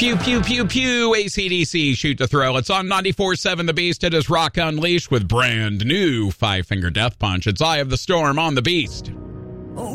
Pew, pew, pew, pew, AC/DC, shoot to thrill. It's on 94.7 The Beast. It is Rock Unleashed with brand new Five Finger Death Punch. It's Eye of the Storm on The Beast.